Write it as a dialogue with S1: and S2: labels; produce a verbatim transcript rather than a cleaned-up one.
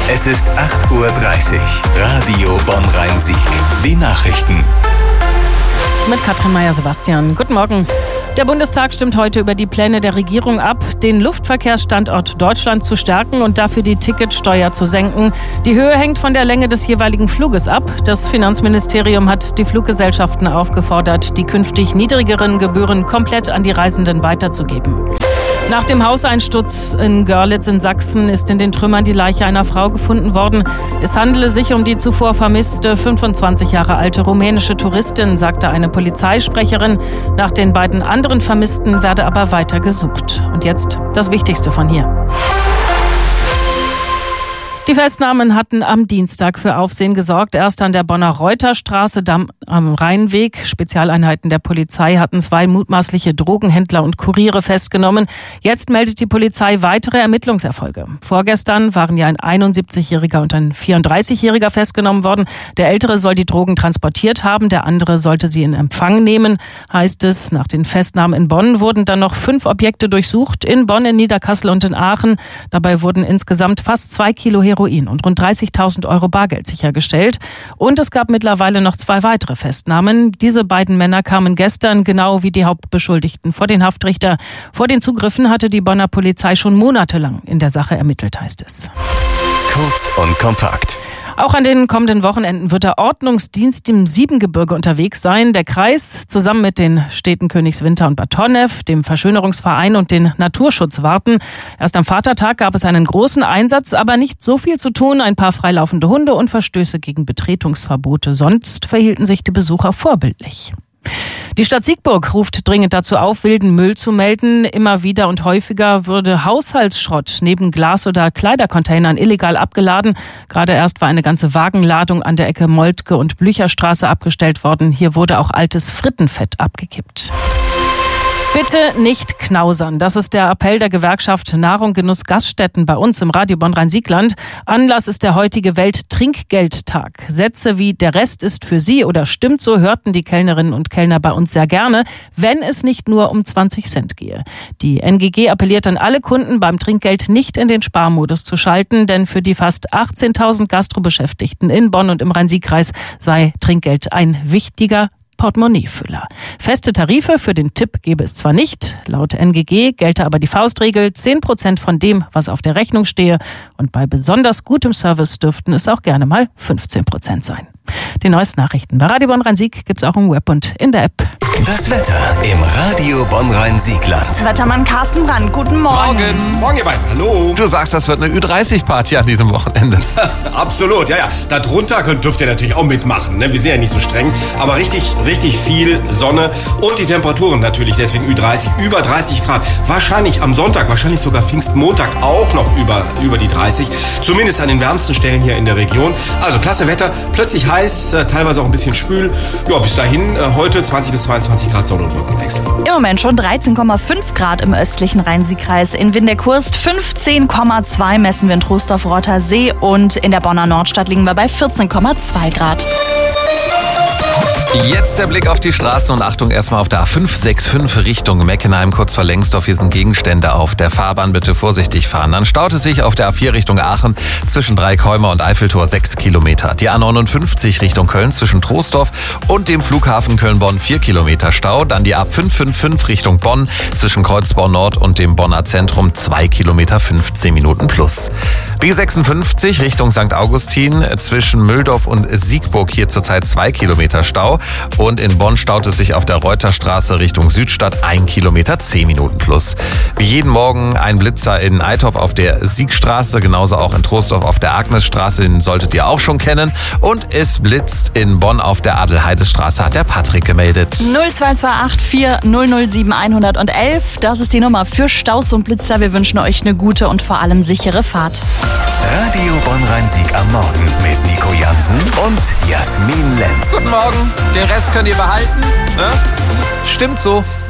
S1: Es ist acht Uhr dreißig. Radio Bonn-Rhein-Sieg. Die Nachrichten.
S2: Mit Katrin Meyer-Sebastian. Guten Morgen. Der Bundestag stimmt heute über die Pläne der Regierung ab, den Luftverkehrsstandort Deutschland zu stärken und dafür die Ticketsteuer zu senken. Die Höhe hängt von der Länge des jeweiligen Fluges ab. Das Finanzministerium hat die Fluggesellschaften aufgefordert, die künftig niedrigeren Gebühren komplett an die Reisenden weiterzugeben. Nach dem Hauseinsturz in Görlitz in Sachsen ist in den Trümmern die Leiche einer Frau gefunden worden. Es handele sich um die zuvor vermisste fünfundzwanzig Jahre alte rumänische Touristin, sagte eine Polizeisprecherin. Nach den beiden anderen Vermissten werde aber weiter gesucht. Und jetzt das Wichtigste von hier. Die Festnahmen hatten am Dienstag für Aufsehen gesorgt. Erst an der Bonner Reuterstraße am Rheinweg. Spezialeinheiten der Polizei hatten zwei mutmaßliche Drogenhändler und Kuriere festgenommen. Jetzt meldet die Polizei weitere Ermittlungserfolge. Vorgestern waren ja ein einundsiebzigjähriger und ein vierunddreißigjähriger festgenommen worden. Der Ältere soll die Drogen transportiert haben, der andere sollte sie in Empfang nehmen, heißt es. Nach den Festnahmen in Bonn wurden dann noch fünf Objekte durchsucht. In Bonn, in Niederkassel und in Aachen. Dabei wurden insgesamt fast zwei Kilo Heroin und rund dreißigtausend Euro Bargeld sichergestellt. Und es gab mittlerweile noch zwei weitere Festnahmen. Diese beiden Männer kamen gestern, genau wie die Hauptbeschuldigten, vor den Haftrichter. Vor den Zugriffen hatte die Bonner Polizei schon monatelang in der Sache ermittelt, heißt es.
S1: Kurz und kompakt.
S2: Auch an den kommenden Wochenenden wird der Ordnungsdienst im Siebengebirge unterwegs sein. Der Kreis zusammen mit den Städten Königswinter und Bad Honnef, dem Verschönerungsverein und den Naturschutzwarten. Erst am Vatertag gab es einen großen Einsatz, aber nicht so viel zu tun. Ein paar freilaufende Hunde und Verstöße gegen Betretungsverbote. Sonst verhielten sich die Besucher vorbildlich. Die Stadt Siegburg ruft dringend dazu auf, wilden Müll zu melden. Immer wieder und häufiger würde Haushaltsschrott neben Glas- oder Kleidercontainern illegal abgeladen. Gerade erst war eine ganze Wagenladung an der Ecke Moltke und Blücherstraße abgestellt worden. Hier wurde auch altes Frittenfett abgekippt. Bitte nicht knausern. Das ist der Appell der Gewerkschaft Nahrung, Genuss, Gaststätten bei uns im Radio Bonn-Rhein-Siegland. Anlass ist der heutige Welt-Trinkgeldtag. Sätze wie "der Rest ist für Sie" oder "stimmt so" hörten die Kellnerinnen und Kellner bei uns sehr gerne, wenn es nicht nur um zwanzig Cent gehe. Die N G G appelliert an alle Kunden, beim Trinkgeld nicht in den Sparmodus zu schalten, denn für die fast achtzehntausend Gastrobeschäftigten in Bonn und im Rhein-Sieg-Kreis sei Trinkgeld ein wichtiger Portemonnaiefüller. Feste Tarife für den Tipp gebe es zwar nicht, laut N G G gelte aber die Faustregel, zehn Prozent von dem, was auf der Rechnung stehe, und bei besonders gutem Service dürften es auch gerne mal fünfzehn Prozent sein. Die neuesten Nachrichten bei Radio Bonn-Rhein-Sieg gibt's auch im Web und in der App.
S1: Das Wetter im Radio Bonn-Rhein-Siegland.
S3: Wettermann Carsten Brandt, guten Morgen.
S4: Morgen.
S5: Morgen, ihr beiden. Hallo.
S4: Du sagst, das wird eine Ü dreißig Party an diesem Wochenende.
S5: Absolut, ja, ja. Darunter könnt, dürft ihr natürlich auch mitmachen. Ne? Wir sind ja nicht so streng. Aber richtig, richtig viel Sonne und die Temperaturen natürlich. Deswegen Ü dreißig, über dreißig Grad. Wahrscheinlich am Sonntag, wahrscheinlich sogar Pfingstmontag auch noch über, über die dreißig. Zumindest an den wärmsten Stellen hier in der Region. Also klasse Wetter. Plötzlich heiß, äh, teilweise auch ein bisschen schwül. Ja, bis dahin äh, heute zwanzig bis zweiundzwanzig Grad Sonne und Wolkenwechsel.
S3: Im Moment schon dreizehn Komma fünf Grad im östlichen Rhein-Sieg-Kreis. In Windekurst fünfzehn Komma zwei messen wir in Troisdorf-Rottersee und in der Bonner Nordstadt liegen wir bei vierzehn Komma zwei Grad.
S4: Jetzt der Blick auf die Straßen und Achtung erstmal auf der A fünf sechs fünf Richtung Meckenheim, kurz vor Lengsdorf. Hier sind Gegenstände auf der Fahrbahn, bitte vorsichtig fahren. Dann staut es sich auf der A vier Richtung Aachen zwischen Dreieckholmer und Eiffeltor sechs Kilometer. Die A neunundfünfzig Richtung Köln zwischen Troisdorf und dem Flughafen Köln-Bonn vier Kilometer Stau. Dann die A fünf fünf fünf Richtung Bonn zwischen Kreuzbau Nord und dem Bonner Zentrum zwei Kilometer fünfzehn Minuten plus. B sechsundfünfzig Richtung Sankt Augustin zwischen Mühldorf und Siegburg, hier zurzeit zwei Kilometer Stau. Und in Bonn staut es sich auf der Reuterstraße Richtung Südstadt ein Kilometer zehn Minuten plus. Wie jeden Morgen ein Blitzer in Eitorf auf der Siegstraße, genauso auch in Troisdorf auf der Agnesstraße, den solltet ihr auch schon kennen. Und es blitzt in Bonn auf der Adelheidestraße, hat der Patrick gemeldet.
S3: null zwei zwei acht vier null null sieben eins eins eins, das ist die Nummer für Staus und Blitzer. Wir wünschen euch eine gute und vor allem sichere Fahrt.
S1: Radio Bonn-Rhein-Sieg am Morgen mit Nico Jansen und Jasmin Lenz.
S4: Guten Morgen, den Rest könnt ihr behalten. Ne? Stimmt so.